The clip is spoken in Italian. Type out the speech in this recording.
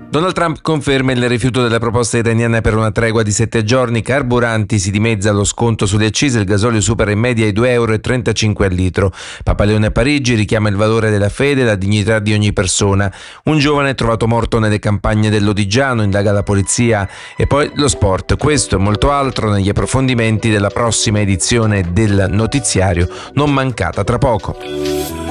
Donald Trump conferma il rifiuto della proposta iraniana per una tregua di 7 giorni, carburanti si dimezza lo sconto sulle accise, il gasolio supera in media i 2,35 euro al litro. Papa Leone a Parigi richiama il valore della fede e la dignità di ogni persona. Un giovane trovato morto nelle campagne dell'Odigiano, indaga la polizia. E poi lo sport, questo e molto altro negli approfondimenti della prossima edizione del notiziario, non mancata tra poco.